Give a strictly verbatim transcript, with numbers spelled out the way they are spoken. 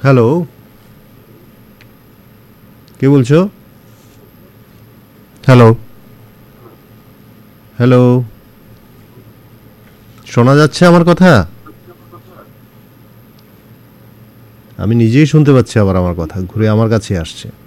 Hello, কে বলছো? Hello hello, শোনা যাচ্ছে আমার কথা? আমি নিজেই শুনতে পাচ্ছি আবার আমার কথা ঘুরে আমার কাছে আসছে।